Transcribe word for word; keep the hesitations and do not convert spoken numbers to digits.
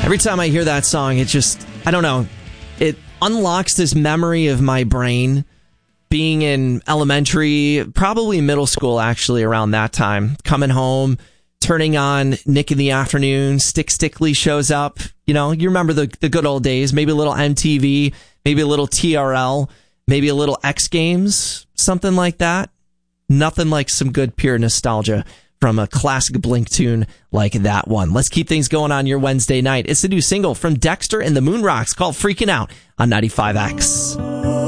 Every time I hear that song, it just, I don't know, it unlocks this memory of my brain being in elementary, probably middle school, actually, around that time. Coming home, turning on Nick in the Afternoon, Stick Stickly shows up. You know, you remember the, the good old days, maybe a little M T V, maybe a little T R L, maybe a little X Games, something like that. Nothing like some good pure nostalgia from a classic Blink tune like that one. Let's keep things going on your Wednesday night. It's the new single from Dexter and the Moon Rocks called Freaking Out on ninety-five X.